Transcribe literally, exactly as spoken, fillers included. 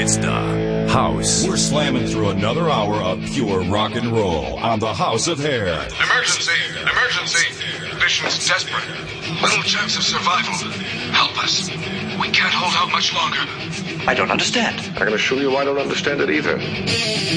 It's the House. We're slamming through another hour of pure rock and roll on the House of Hair. Emergency! Emergency! Vision's desperate. Little chance of survival. Help us. We can't hold out much longer. I don't understand. I can assure you I don't understand it either.